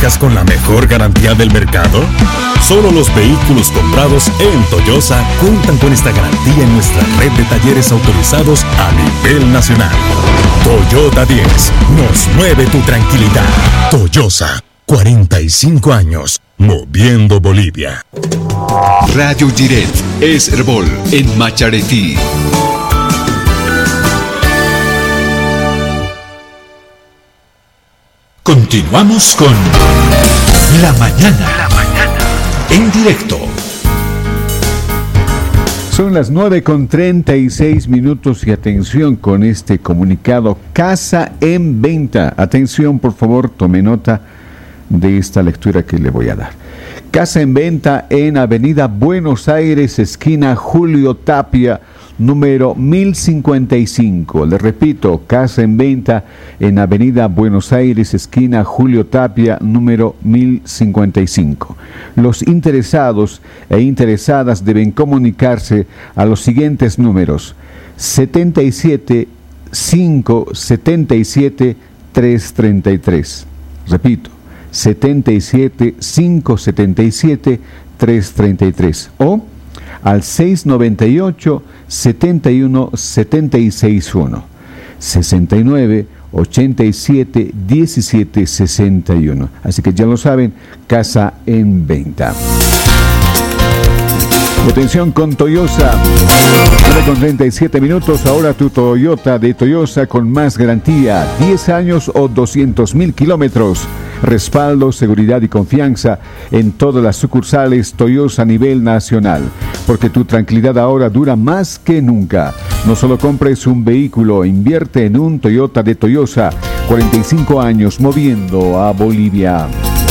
¿Buscas con la mejor garantía del mercado? Solo los vehículos comprados en Toyosa cuentan con esta garantía en nuestra red de talleres autorizados a nivel nacional. Toyota 10 nos mueve tu tranquilidad. Toyosa, 45 años, moviendo Bolivia. Radio Direct es Herbol en Macharetí. Continuamos con La Mañana. En directo. Son las 9:36 y atención con este comunicado. Casa en venta. Atención, por favor, tome nota de esta lectura que le voy a dar. Casa en venta en Avenida Buenos Aires, esquina Julio Tapia, número 1055. Le repito, casa en venta en Avenida Buenos Aires, esquina Julio Tapia, número 1055. Los interesados e interesadas deben comunicarse a los siguientes números: 77 577 333. Repito, 77 577 333 o al 698 71 761 69 87 17 61. Así que ya lo saben, casa en venta. Atención con Toyosa. 9:37. Ahora tu Toyota de Toyosa con más garantía, 10 años o 200,000 kilómetros. Respaldo, seguridad y confianza en todas las sucursales Toyosa a nivel nacional. Porque tu tranquilidad ahora dura más que nunca. No solo compres un vehículo, invierte en un Toyota de Toyosa. 45 años moviendo a Bolivia.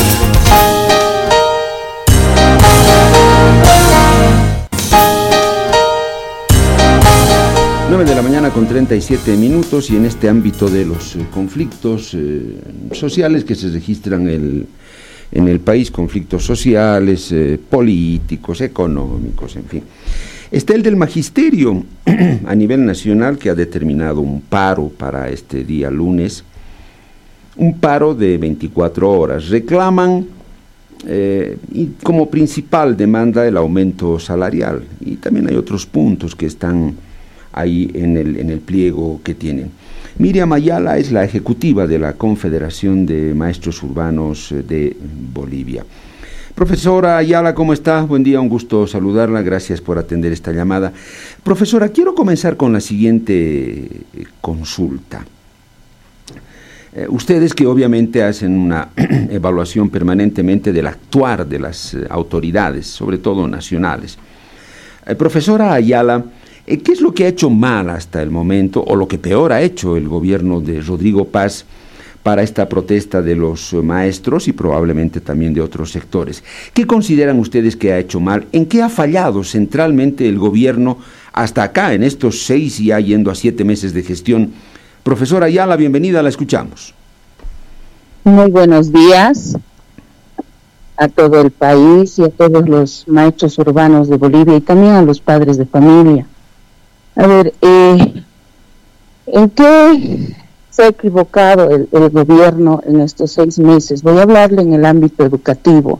De la mañana con 37 minutos y en este ámbito de los conflictos sociales que se registran en el país, conflictos sociales, políticos, económicos, en fin. Está el del magisterio a nivel nacional, que ha determinado un paro para este día lunes, un paro de 24 horas. Reclaman y como principal demanda el aumento salarial, y también hay otros puntos que están ahí en el pliego que tienen. Miriam Ayala es la ejecutiva de la Confederación de Maestros Urbanos de Bolivia. Profesora Ayala, ¿cómo está? Buen día, un gusto saludarla, gracias por atender esta llamada. Profesora, quiero comenzar con la siguiente consulta. Ustedes que obviamente hacen una evaluación permanentemente del actuar de las autoridades, sobre todo nacionales. Profesora Ayala, ¿qué es lo que ha hecho mal hasta el momento, o lo que peor ha hecho el gobierno de Rodrigo Paz para esta protesta de los maestros y probablemente también de otros sectores? ¿Qué consideran ustedes que ha hecho mal? ¿En qué ha fallado centralmente el gobierno hasta acá, en estos 6 y ya yendo a 7 meses de gestión? Profesora Ayala, bienvenida, la escuchamos. Muy buenos días a todo el país y a todos los maestros urbanos de Bolivia y también a los padres de familia. A ver, ¿en qué se ha equivocado el gobierno en estos 6 meses? Voy a hablarle en el ámbito educativo.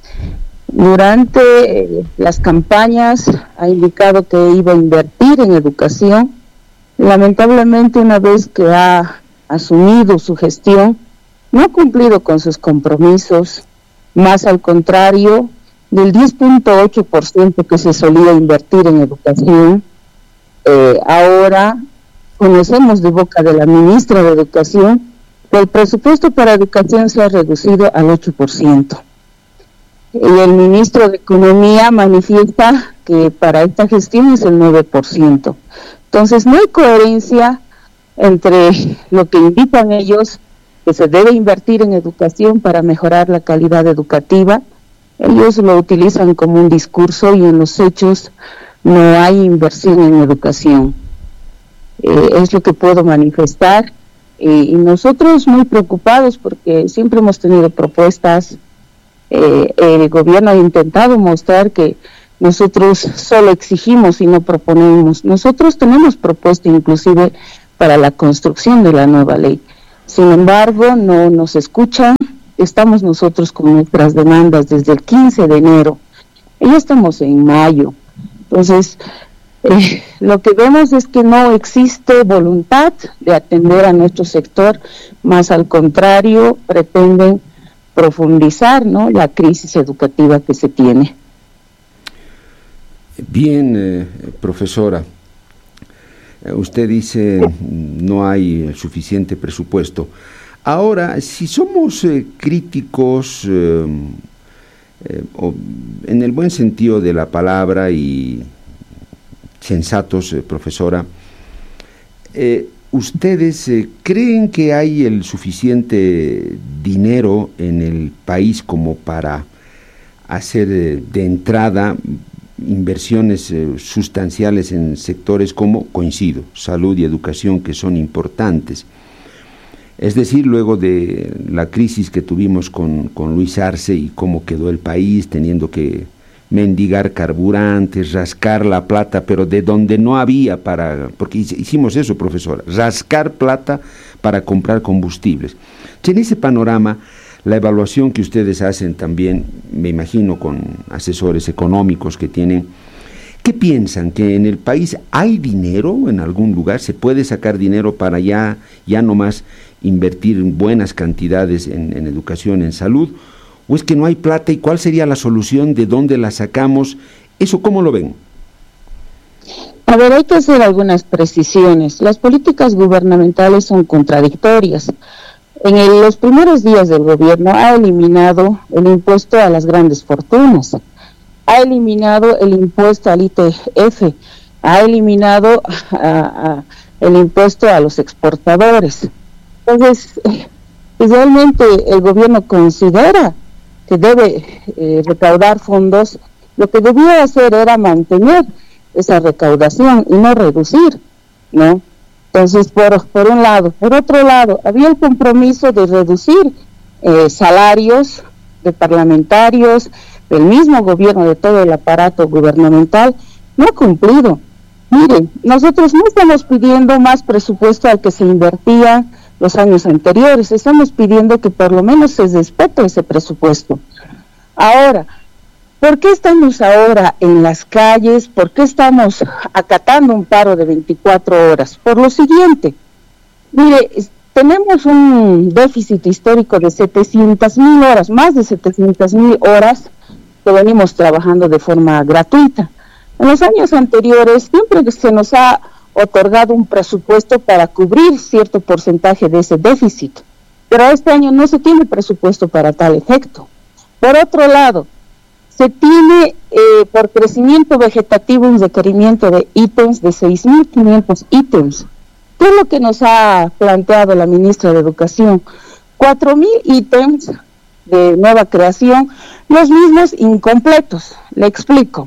Durante las campañas ha indicado que iba a invertir en educación. Lamentablemente, una vez que ha asumido su gestión, no ha cumplido con sus compromisos, más al contrario, del 10.8% que se solía invertir en educación. Ahora conocemos de boca de la ministra de Educación que el presupuesto para educación se ha reducido al 8%. Y el ministro de Economía manifiesta que para esta gestión es el 9%. Entonces no hay coherencia entre lo que indican ellos, que se debe invertir en educación para mejorar la calidad educativa. Ellos lo utilizan como un discurso y en los hechos no hay inversión en educación. Es lo que puedo manifestar. Y nosotros muy preocupados porque siempre hemos tenido propuestas. El gobierno ha intentado mostrar que nosotros solo exigimos y no proponemos. Nosotros tenemos propuesta inclusive para la construcción de la nueva ley. Sin embargo, no nos escuchan, estamos nosotros con nuestras demandas desde el 15 de enero, y ya estamos en mayo. Entonces, lo que vemos es que no existe voluntad de atender a nuestro sector, más al contrario, pretenden profundizar, ¿no?, la crisis educativa que se tiene. Bien, profesora, usted dice no hay suficiente presupuesto. Ahora, si somos críticos, en el buen sentido de la palabra y sensatos, profesora, ¿ustedes creen que hay el suficiente dinero en el país como para hacer de entrada inversiones sustanciales en sectores como, coincido, salud y educación, que son importantes? Es decir, luego de la crisis que tuvimos con Luis Arce y cómo quedó el país teniendo que mendigar carburantes, rascar la plata, pero de donde no había porque hicimos eso, profesora, rascar plata para comprar combustibles. En ese panorama, la evaluación que ustedes hacen también, me imagino con asesores económicos que tienen, ¿qué piensan? ¿Que en el país hay dinero en algún lugar? ¿Se puede sacar dinero para ya nomás invertir buenas cantidades en educación, en salud? ¿O es que no hay plata? ¿Y cuál sería la solución? ¿De dónde la sacamos? ¿Eso cómo lo ven? A ver, hay que hacer algunas precisiones. Las políticas gubernamentales son contradictorias. En los primeros días del gobierno ha eliminado el impuesto a las grandes fortunas, ha eliminado el impuesto al ITF, ha eliminado el impuesto a los exportadores. Entonces, realmente el gobierno considera que debe recaudar fondos. Lo que debía hacer era mantener esa recaudación y no reducir, ¿no? Entonces, por un lado. Por otro lado, había el compromiso de reducir salarios de parlamentarios, del mismo gobierno, de todo el aparato gubernamental. No ha cumplido. Miren, nosotros no estamos pidiendo más presupuesto al que se invertía los años anteriores, estamos pidiendo que por lo menos se respete ese presupuesto. Ahora, ¿por qué estamos ahora en las calles? ¿Por qué estamos acatando un paro de 24 horas? Por lo siguiente, mire, tenemos un déficit histórico de 700,000 horas, más de 700,000 horas que venimos trabajando de forma gratuita. En los años anteriores siempre se nos ha otorgado un presupuesto para cubrir cierto porcentaje de ese déficit, pero este año no se tiene presupuesto para tal efecto. Por otro lado, se tiene por crecimiento vegetativo un requerimiento de ítems de 6.500 ítems. ¿Qué es lo que nos ha planteado la ministra de Educación? 4.000 ítems de nueva creación, los mismos incompletos. Le explico.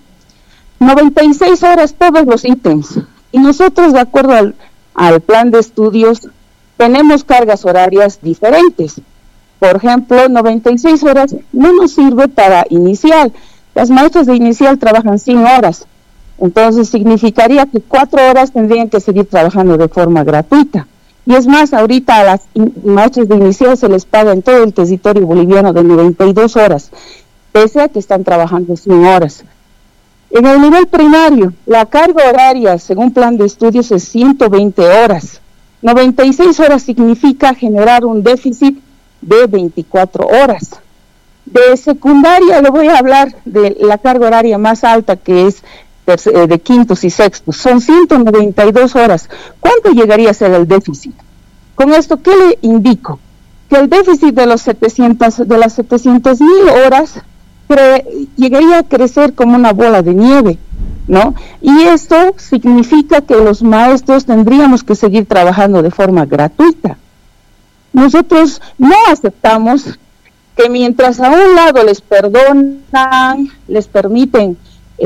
96 horas todos los ítems. Y nosotros, de acuerdo al plan de estudios, tenemos cargas horarias diferentes. Por ejemplo, 96 horas no nos sirve para inicial. Las maestras de inicial trabajan 100 horas. Entonces significaría que 4 horas tendrían que seguir trabajando de forma gratuita. Y es más, ahorita a las maestras de inicial se les paga en todo el territorio boliviano de 92 horas, pese a que están trabajando 100 horas. En el nivel primario, la carga horaria, según plan de estudios, es 120 horas. 96 horas significa generar un déficit de 24 horas. De secundaria le voy a hablar de la carga horaria más alta, que es de quintos y sextos. Son 192 horas. ¿Cuánto llegaría a ser el déficit? Con esto, ¿qué le indico? Que el déficit de las 700,000 horas llegaría a crecer como una bola de nieve, ¿no? Y esto significa que los maestros tendríamos que seguir trabajando de forma gratuita. Nosotros no aceptamos que mientras a un lado les perdonan, les permiten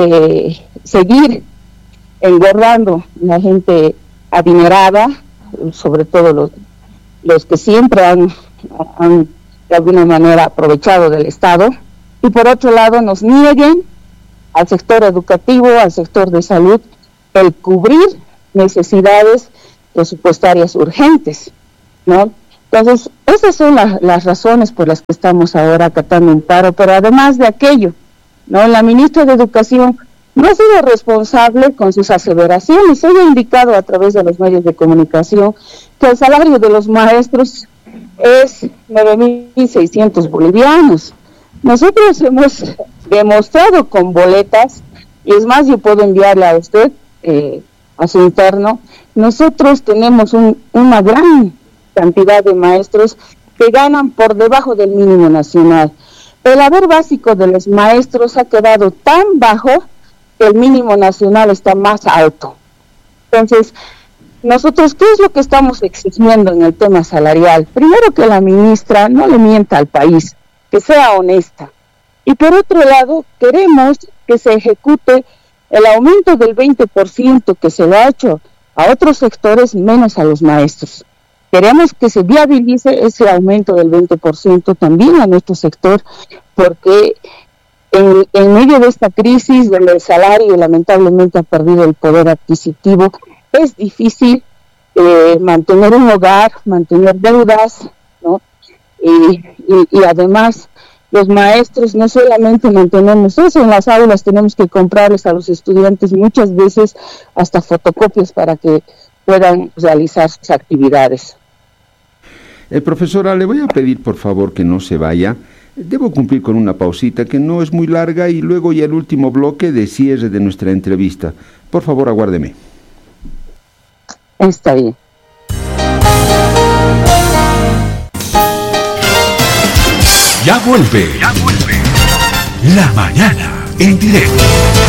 seguir engordando la gente adinerada, sobre todo los que siempre han de alguna manera aprovechado del Estado, y por otro lado nos nieguen al sector educativo, al sector de salud, el cubrir necesidades presupuestarias urgentes, ¿no? Entonces, esas son las razones por las que estamos ahora acatando un paro, pero además de aquello, ¿no? La ministra de Educación no ha sido responsable con sus aseveraciones. Ella ha indicado a través de los medios de comunicación que el salario de los maestros es 9.600 bolivianos. Nosotros hemos demostrado con boletas, y es más, yo puedo enviarle a usted, a su interno, nosotros tenemos una gran cantidad de maestros que ganan por debajo del mínimo nacional. El haber básico de los maestros ha quedado tan bajo que el mínimo nacional está más alto. Entonces, nosotros, ¿qué es lo que estamos exigiendo en el tema salarial? Primero, que la ministra no le mienta al país, que sea honesta. Y por otro lado, queremos que se ejecute el aumento del 20% que se lo ha hecho a otros sectores, menos a los maestros. Queremos que se viabilice ese aumento del 20% también a nuestro sector, porque en medio de esta crisis donde el salario lamentablemente ha perdido el poder adquisitivo, es difícil mantener un hogar, mantener deudas, ¿no? Y además los maestros no solamente mantenemos eso, en las aulas tenemos que comprarles a los estudiantes muchas veces hasta fotocopias para que puedan realizar sus actividades. Profesora, le voy a pedir por favor que no se vaya. Debo cumplir con una pausita que no es muy larga y luego ya el último bloque de cierre de nuestra entrevista. Por favor, aguárdeme. Está bien. Ya vuelve. La mañana en directo.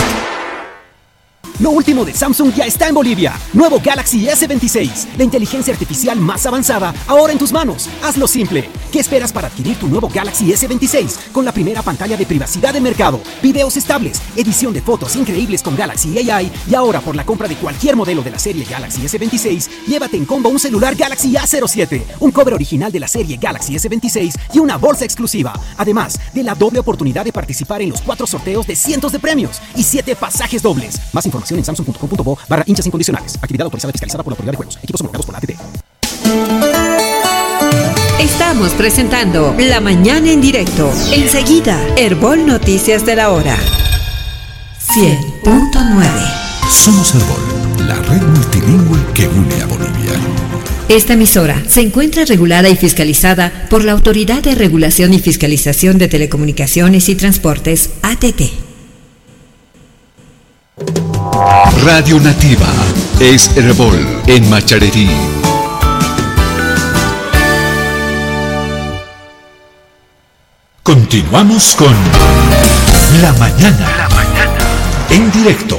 Lo último de Samsung ya está en Bolivia. Nuevo Galaxy S26. La inteligencia artificial más avanzada, ahora en tus manos. Hazlo simple. ¿Qué esperas para adquirir tu nuevo Galaxy S26? Con la primera pantalla de privacidad de mercado, videos estables, edición de fotos increíbles con Galaxy AI, y ahora por la compra de cualquier modelo de la serie Galaxy S26, llévate en combo un celular Galaxy A07, un cover original de la serie Galaxy S26 y una bolsa exclusiva. Además de la doble oportunidad de participar en los 4 sorteos de cientos de premios y 7 pasajes dobles. Más información en samsung.com.bo/hinchas incondicionales. Actividad autorizada y fiscalizada por la Autoridad de Juegos. Equipos homologados por la ATT. Estamos presentando La Mañana en Directo. Enseguida, Herbol Noticias de la Hora. 100.9. Somos Herbol, la red multilingüe que une a Bolivia. Esta emisora se encuentra regulada y fiscalizada por la Autoridad de Regulación y Fiscalización de Telecomunicaciones y Transportes, ATT. Radio Nativa es Herbol en Macharerí. Continuamos con La Mañana en directo.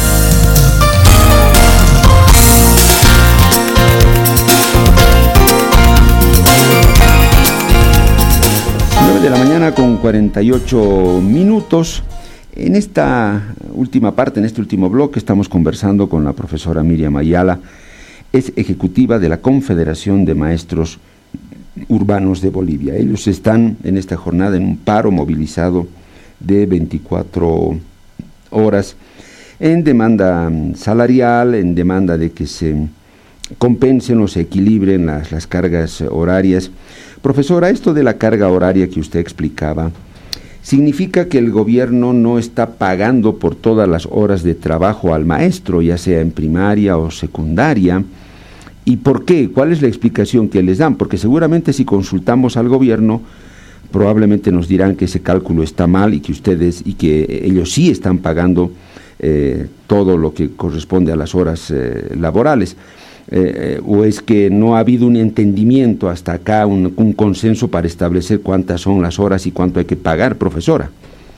De la mañana con 48 minutos. En esta última parte, en este último bloque, estamos conversando con la profesora Miriam Ayala, es ejecutiva de la Confederación de Maestros Urbanos de Bolivia. Ellos están en esta jornada en un paro movilizado de 24 horas en demanda salarial, en demanda de que se compensen o se equilibren las cargas horarias. Profesora, esto de la carga horaria que usted explicaba, ¿significa que el gobierno no está pagando por todas las horas de trabajo al maestro, ya sea en primaria o secundaria? ¿Y por qué? ¿Cuál es la explicación que les dan? Porque seguramente si consultamos al gobierno, probablemente nos dirán que ese cálculo está mal y que ellos sí están pagando todo lo que corresponde a las horas laborales. ¿O es que no ha habido un entendimiento hasta acá, un consenso para establecer cuántas son las horas y cuánto hay que pagar, profesora?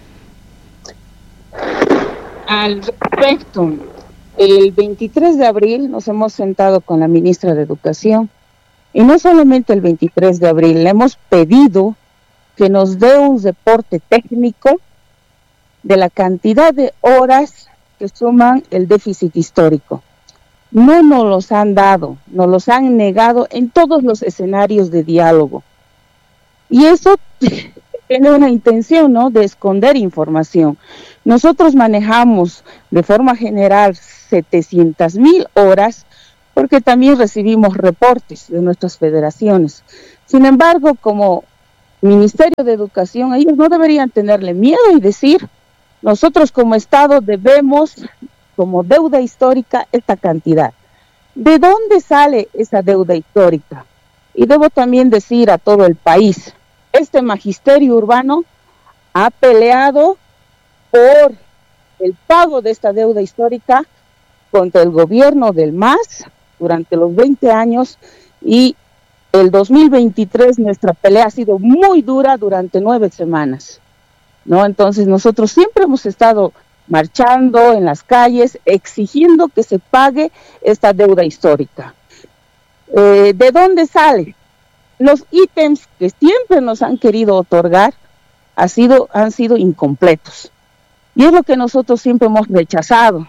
Al respecto, el 23 de abril nos hemos sentado con la ministra de Educación, y no solamente el 23 de abril, le hemos pedido que nos dé un reporte técnico de la cantidad de horas que suman el déficit histórico. No nos los han dado, nos los han negado en todos los escenarios de diálogo. Y eso tiene una intención, ¿no?, de esconder información. Nosotros manejamos de forma general 700,000 horas porque también recibimos reportes de nuestras federaciones. Sin embargo, como Ministerio de Educación, ellos no deberían tenerle miedo y decir, nosotros como Estado debemos, como deuda histórica, esta cantidad. ¿De dónde sale esa deuda histórica? Y debo también decir a todo el país, este magisterio urbano ha peleado por el pago de esta deuda histórica contra el gobierno del MAS durante los 20 años, y el 2023 nuestra pelea ha sido muy dura durante 9 semanas, ¿no? Entonces nosotros siempre hemos estado marchando en las calles, exigiendo que se pague esta deuda histórica. ¿De dónde sale? Los ítems que siempre nos han querido otorgar han sido incompletos. Y es lo que nosotros siempre hemos rechazado.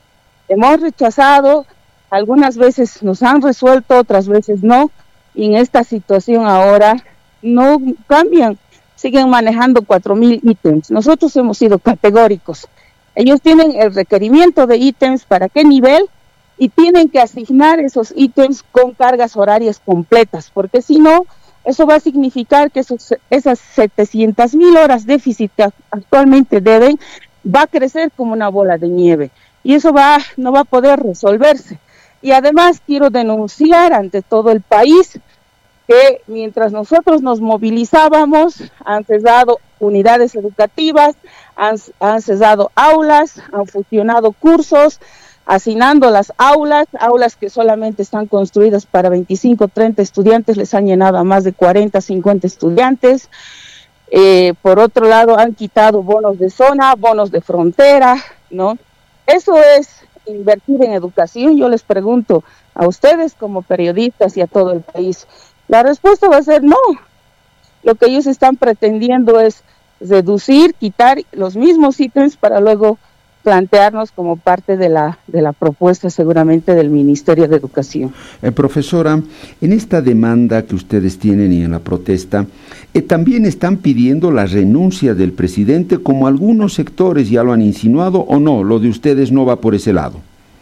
Algunas veces nos han resuelto, otras veces no, y en esta situación ahora no cambian, siguen manejando 4,000 ítems. Nosotros hemos sido categóricos. Ellos tienen el requerimiento de ítems, para qué nivel, y tienen que asignar esos ítems con cargas horarias completas, porque si no, eso va a significar que esas 700,000 horas déficit que actualmente deben, va a crecer como una bola de nieve, y eso no va a poder resolverse. Y además quiero denunciar ante todo el país que mientras nosotros nos movilizábamos, han cesado unidades educativas, han cesado aulas, han fusionado cursos, hacinando las aulas que solamente están construidas para 25, 30 estudiantes, les han llenado a más de 40, 50 estudiantes. Por otro lado, han quitado bonos de zona, bonos de frontera, ¿no? Eso es invertir en educación. Yo les pregunto a ustedes como periodistas y a todo el país, la respuesta va a ser no. Lo que ellos están pretendiendo es reducir, quitar los mismos ítems para luego plantearnos como parte de la propuesta seguramente del Ministerio de Educación. Profesora, en esta demanda que ustedes tienen y en la protesta, ¿también están pidiendo la renuncia del presidente, como algunos sectores ya lo han insinuado, o no? ¿Lo de ustedes no va por ese lado?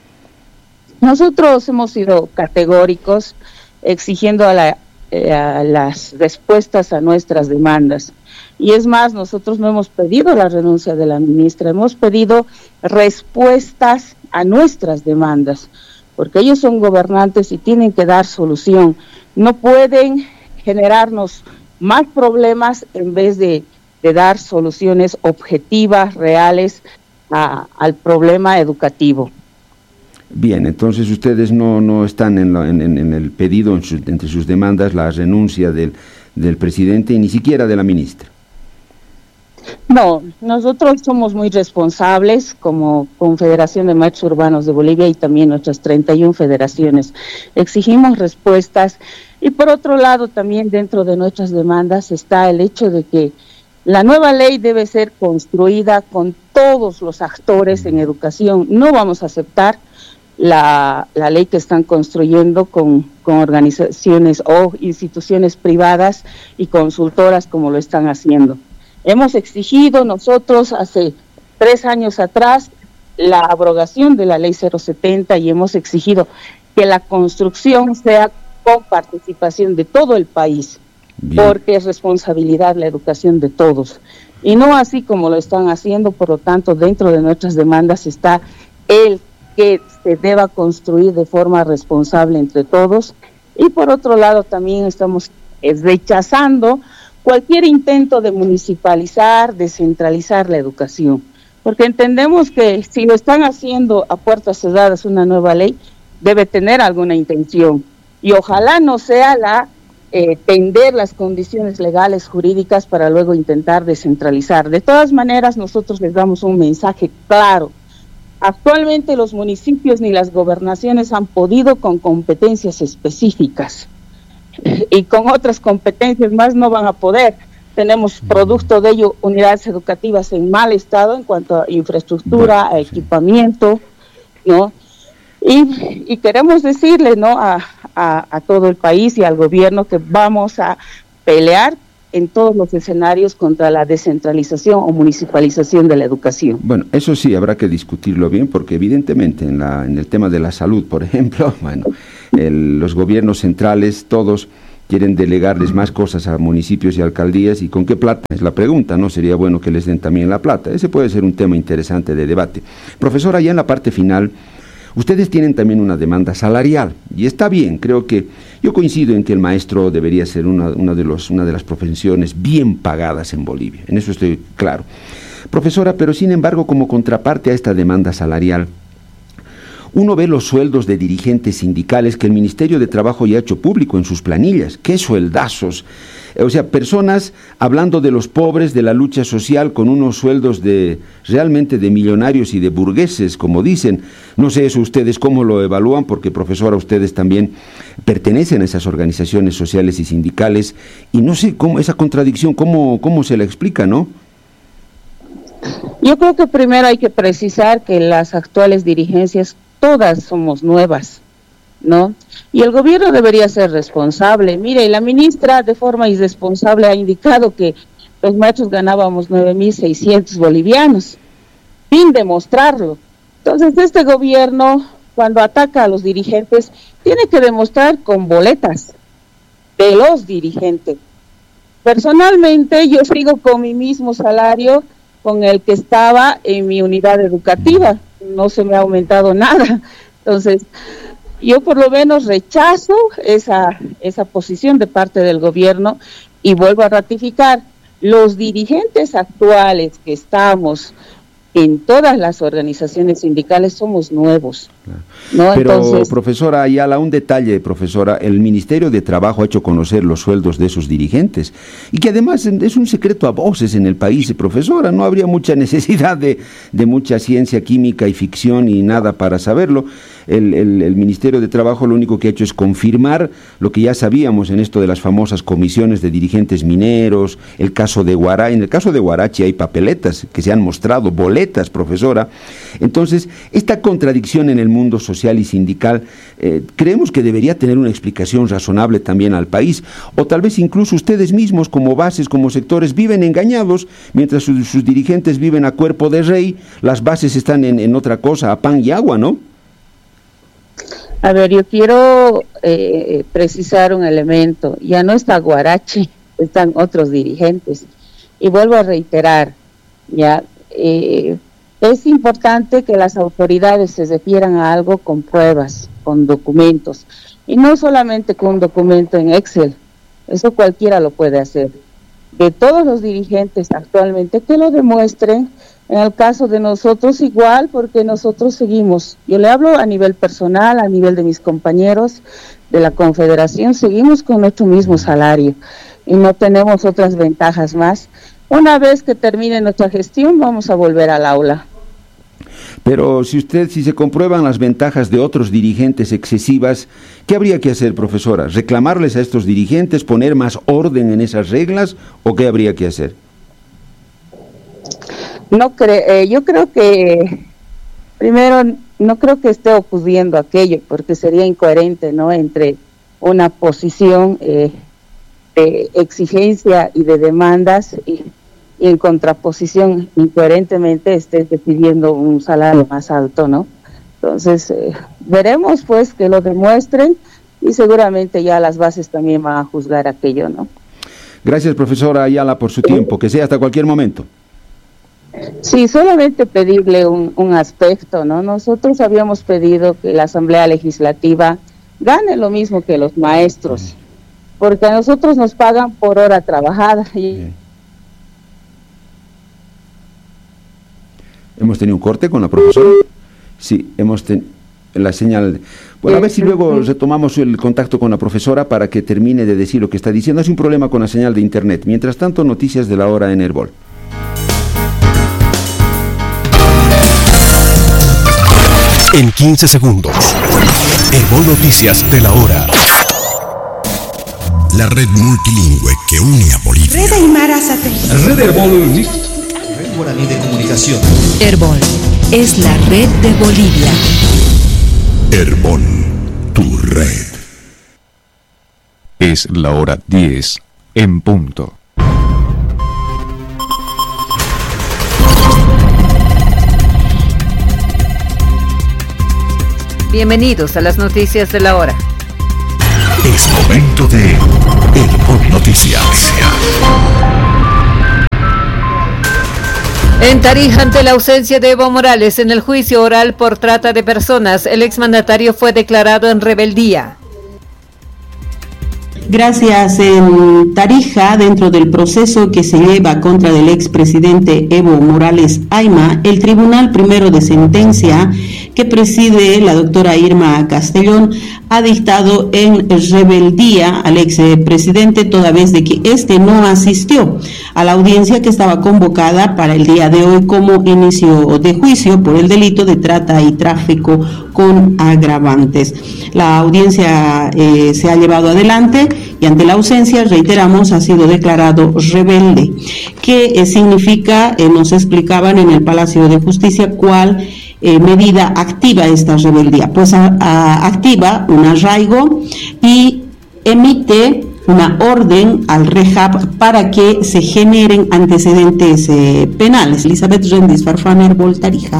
Nosotros hemos sido categóricos exigiendo las respuestas a nuestras demandas. Y es más, nosotros no hemos pedido la renuncia de la ministra, hemos pedido respuestas a nuestras demandas, porque ellos son gobernantes y tienen que dar solución. No pueden generarnos más problemas en vez de dar soluciones objetivas, reales al problema educativo. Bien, entonces ustedes no están en el pedido, entre sus demandas, la renuncia del presidente y ni siquiera de la ministra. No, nosotros somos muy responsables como Confederación de Maestros Urbanos de Bolivia y también nuestras 31 federaciones. Exigimos respuestas, y por otro lado también dentro de nuestras demandas está el hecho de que la nueva ley debe ser construida con todos los actores en educación. No vamos a aceptar la ley que están construyendo con organizaciones o instituciones privadas y consultoras como lo están haciendo. Hemos exigido nosotros hace 3 años atrás la abrogación de la ley 070 y hemos exigido que la construcción sea con participación de todo el país. Bien. Porque es responsabilidad la educación de todos y no así como lo están haciendo. Por lo tanto, dentro de nuestras demandas está el que se deba construir de forma responsable entre todos, y por otro lado también estamos rechazando cualquier intento de municipalizar, descentralizar la educación, porque entendemos que si lo están haciendo a puertas cerradas una nueva ley, debe tener alguna intención, y ojalá no sea tender las condiciones legales, jurídicas, para luego intentar descentralizar. De todas maneras, nosotros les damos un mensaje claro. Actualmente los municipios ni las gobernaciones han podido con competencias específicas, y con otras competencias más no van a poder. Tenemos producto de ello unidades educativas en mal estado en cuanto a infraestructura, a equipamiento, ¿no? Y queremos decirle, ¿no?, a todo el país y al gobierno que vamos a pelear en todos los escenarios contra la descentralización o municipalización de la educación. Bueno, eso sí habrá que discutirlo bien, porque evidentemente en el tema de la salud, por ejemplo, bueno, los gobiernos centrales, todos quieren delegarles más cosas a municipios y alcaldías, ¿y con qué plata? Es la pregunta, ¿no? Sería bueno que les den también la plata. Ese puede ser un tema interesante de debate. Profesora, ya en la parte final, ustedes tienen también una demanda salarial, y está bien, creo que yo coincido en que el maestro debería ser una de las profesiones bien pagadas en Bolivia, en eso estoy claro. Profesora, pero sin embargo, como contraparte a esta demanda salarial, uno ve los sueldos de dirigentes sindicales que el Ministerio de Trabajo ya ha hecho público en sus planillas. ¡Qué sueldazos! O sea, personas hablando de los pobres, de la lucha social, con unos sueldos realmente de millonarios y de burgueses, como dicen. No sé eso ustedes cómo lo evalúan, porque, profesora, ustedes también pertenecen a esas organizaciones sociales y sindicales, y no sé cómo esa contradicción, cómo se la explica, ¿no? Yo creo que primero hay que precisar que las actuales dirigencias todas somos nuevas, ¿no? Y el gobierno debería ser responsable. Mire, la ministra de forma irresponsable ha indicado que los maestros ganábamos 9.600 bolivianos, sin demostrarlo. Entonces, este gobierno, cuando ataca a los dirigentes, tiene que demostrar con boletas de los dirigentes. Personalmente, yo sigo con mi mismo salario con el que estaba en mi unidad educativa. No se me ha aumentado nada. Entonces, yo por lo menos rechazo esa posición de parte del gobierno y vuelvo a ratificar, los dirigentes actuales que estamos en todas las organizaciones sindicales somos nuevos, ¿no? Pero, entonces, profesora Ayala, un detalle, profesora, el Ministerio de Trabajo ha hecho conocer los sueldos de esos dirigentes, y que además es un secreto a voces en el país, profesora, no habría mucha necesidad de mucha ciencia química y ficción y nada para saberlo. El Ministerio de Trabajo lo único que ha hecho es confirmar lo que ya sabíamos en esto de las famosas comisiones de dirigentes mineros, el caso de Huarachi. En el caso de Huarachi hay papeletas que se han mostrado, boletas, profesora. Entonces, esta contradicción en el mundo social y sindical, creemos que debería tener una explicación razonable también al país, o tal vez incluso ustedes mismos como bases, como sectores, viven engañados, mientras sus dirigentes viven a cuerpo de rey, las bases están en otra cosa, a pan y agua, ¿no? A ver, yo quiero precisar un elemento. Ya no está Huarachi, están otros dirigentes. Y vuelvo a reiterar, ya es importante que las autoridades se refieran a algo con pruebas, con documentos, y no solamente con un documento en Excel. Eso cualquiera lo puede hacer. De todos los dirigentes actualmente, que lo demuestren. En el caso de nosotros igual, porque nosotros seguimos, yo le hablo a nivel personal, a nivel de mis compañeros de la Confederación, seguimos con nuestro mismo salario y no tenemos otras ventajas más. Una vez que termine nuestra gestión, vamos a volver al aula. Pero si se comprueban las ventajas de otros dirigentes excesivas, ¿qué habría que hacer, profesora? ¿Reclamarles a estos dirigentes, poner más orden en esas reglas, o qué habría que hacer? Yo creo que, primero, no creo que esté ocurriendo aquello, porque sería incoherente, ¿no?, entre una posición de exigencia y de demandas y en contraposición, incoherentemente, esté pidiendo un salario más alto, ¿no? Entonces, veremos, pues, que lo demuestren y seguramente ya las bases también van a juzgar aquello, ¿no? Gracias, profesora Ayala, por su tiempo, que sea hasta cualquier momento. Sí, solamente pedirle un aspecto, ¿no? Nosotros habíamos pedido que la Asamblea Legislativa gane lo mismo que los maestros, porque a nosotros nos pagan por hora trabajada. ¿Hemos tenido un corte con la profesora? Sí, hemos tenido la señal. Bueno, a ver si luego retomamos el contacto con la profesora para que termine de decir lo que está diciendo. Es un problema con la señal de internet. Mientras tanto, noticias de la hora en Herbol. En 15 segundos, Herbol Noticias de la hora. La red multilingüe que une a Bolivia. Red Aymara Satélite. Red Herbol. Red Guaraní de Comunicación. Herbol es la red de Bolivia. Herbol, tu red. Es la hora 10 en punto. Bienvenidos a las noticias de la hora. Es momento de Herbol Noticias. En Tarija, ante la ausencia de Evo Morales en el juicio oral por trata de personas, el exmandatario fue declarado en rebeldía. Gracias. En Tarija, dentro del proceso que se lleva contra el expresidente Evo Morales Ayma, el Tribunal Primero de Sentencia, que preside la doctora Irma Castellón, ha dictado en rebeldía al expresidente toda vez de que éste no asistió a la audiencia que estaba convocada para el día de hoy como inicio de juicio por el delito de trata y tráfico con agravantes. La audiencia se ha llevado adelante y ante la ausencia, reiteramos, ha sido declarado rebelde. ¿Qué significa? Nos explicaban en el Palacio de Justicia cuál medida activa esta rebeldía. Pues activa un arraigo y emite una orden al REHAB para que se generen antecedentes penales. Elizabeth Rendis, Farfán, Herbol, Tarija.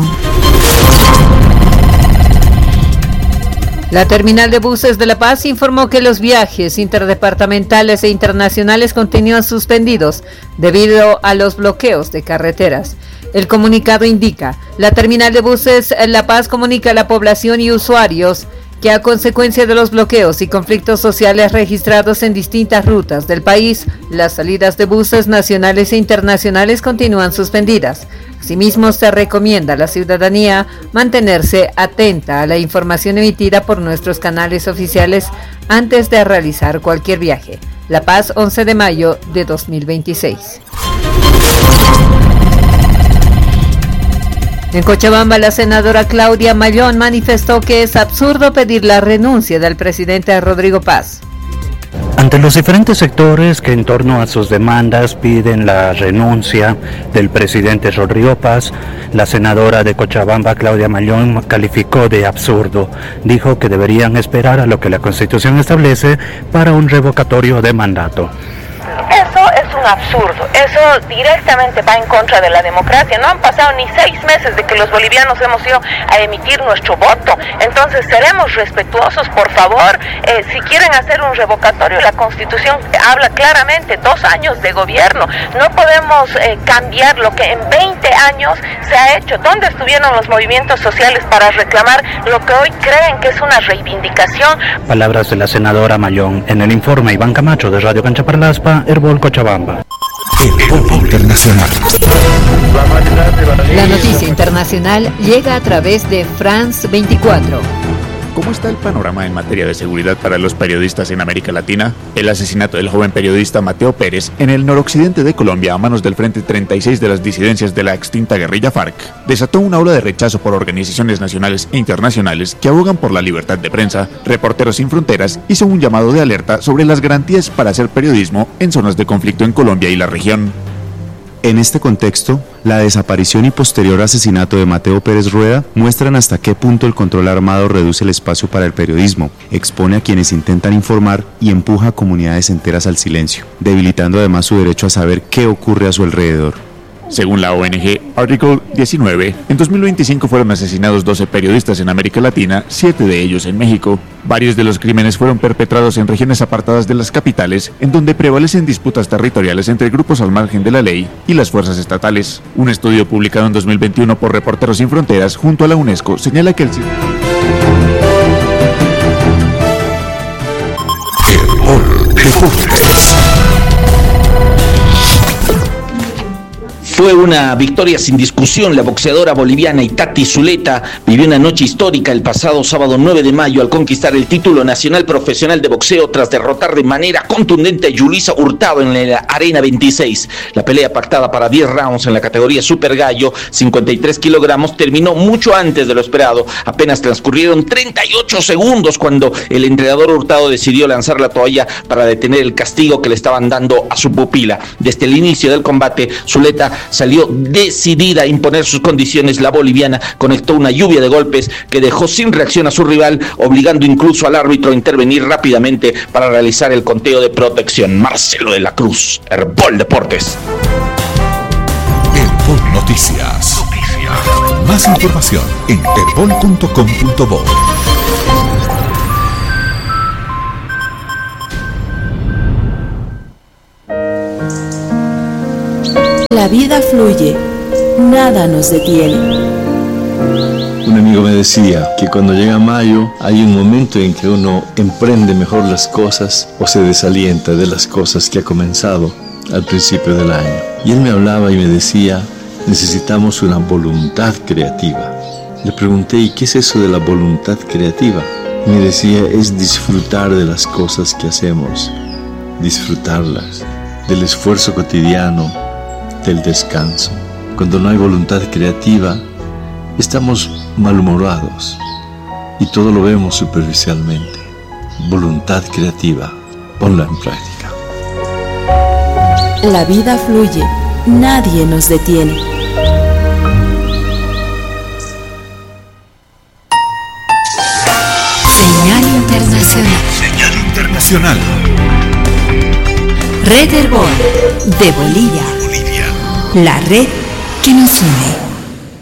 La terminal de buses de La Paz informó que los viajes interdepartamentales e internacionales continúan suspendidos debido a los bloqueos de carreteras. El comunicado indica, la terminal de buses La Paz comunica a la población y usuarios que a consecuencia de los bloqueos y conflictos sociales registrados en distintas rutas del país, las salidas de buses nacionales e internacionales continúan suspendidas. Asimismo, se recomienda a la ciudadanía mantenerse atenta a la información emitida por nuestros canales oficiales antes de realizar cualquier viaje. La Paz, 11 de mayo de 2026. En Cochabamba, la senadora Claudia Mallón manifestó que es absurdo pedir la renuncia del presidente Rodrigo Paz. Ante los diferentes sectores que en torno a sus demandas piden la renuncia del presidente Rodrigo Paz, la senadora de Cochabamba, Claudia Mallón, calificó de absurdo. Dijo que deberían esperar a lo que la Constitución establece para un revocatorio de mandato. Eso es un absurdo, eso directamente va en contra de la democracia. No han pasado ni 6 meses de que los bolivianos hemos ido a emitir nuestro voto, entonces seremos respetuosos, por favor. Si quieren hacer un revocatorio, la Constitución habla claramente, 2 años de gobierno, no podemos cambiar lo que en 20 años se ha hecho. ¿Dónde estuvieron los movimientos sociales para reclamar lo que hoy creen que es una reivindicación? Palabras de la senadora Mallón. En el informe, Iván Camacho de Radio Cancha Parlaspa, Herbol, Cochabamba. Herbol Internacional. La noticia internacional llega a través de France 24. ¿Cómo está el panorama en materia de seguridad para los periodistas en América Latina? El asesinato del joven periodista Mateo Pérez en el noroccidente de Colombia a manos del Frente 36 de las disidencias de la extinta guerrilla FARC desató una ola de rechazo por organizaciones nacionales e internacionales que abogan por la libertad de prensa. Reporteros Sin Fronteras hizo un llamado de alerta sobre las garantías para hacer periodismo en zonas de conflicto en Colombia y la región. En este contexto, la desaparición y posterior asesinato de Mateo Pérez Rueda muestran hasta qué punto el control armado reduce el espacio para el periodismo, expone a quienes intentan informar y empuja a comunidades enteras al silencio, debilitando además su derecho a saber qué ocurre a su alrededor. Según la ONG Article 19, en 2025 fueron asesinados 12 periodistas en América Latina, 7 de ellos en México. Varios de los crímenes fueron perpetrados en regiones apartadas de las capitales, en donde prevalecen disputas territoriales entre grupos al margen de la ley y las fuerzas estatales. Un estudio publicado en 2021 por Reporteros Sin Fronteras junto a la UNESCO señala que el Herbol Deportes. Fue una victoria sin discusión. La boxeadora boliviana Itati Zuleta vivió una noche histórica el pasado sábado 9 de mayo al conquistar el título nacional profesional de boxeo tras derrotar de manera contundente a Yulisa Hurtado en la Arena 26. La pelea pactada para 10 rounds en la categoría Super Gallo, 53 kilogramos, terminó mucho antes de lo esperado. Apenas transcurrieron 38 segundos cuando el entrenador Hurtado decidió lanzar la toalla para detener el castigo que le estaban dando a su pupila. Desde el inicio del combate, Zuleta salió decidida a imponer sus condiciones. La boliviana conectó una lluvia de golpes que dejó sin reacción a su rival, obligando incluso al árbitro a intervenir rápidamente para realizar el conteo de protección. Marcelo de la Cruz, Herbol Deportes. Herbol Noticias. Más información en herbol.com.bo. vida fluye, nada nos detiene. Un amigo me decía que cuando llega mayo hay un momento en que uno emprende mejor las cosas o se desalienta de las cosas que ha comenzado al principio del año. Y él me hablaba y me decía, necesitamos una voluntad creativa. Le pregunté, ¿y qué es eso de la voluntad creativa? Y me decía, es disfrutar de las cosas que hacemos, disfrutarlas, del esfuerzo cotidiano, del descanso. Cuando no hay voluntad creativa, estamos malhumorados y todo lo vemos superficialmente. Voluntad creativa, ponla en práctica. La vida fluye, nadie nos detiene. Señal internacional. Señal internacional. Red Herbol de Bolivia. La red que nos une.